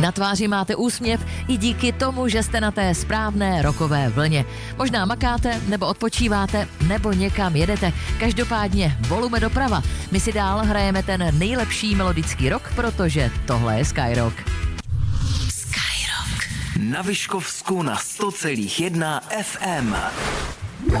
Na tváři máte úsměv i díky tomu, že jste na té správné rockové vlně. Možná makáte, nebo odpočíváte, nebo někam jedete. Každopádně volume doprava. My si dál hrajeme ten nejlepší melodický rock, protože tohle je Skyrock. Na Vyškovsku na 100,1 FM.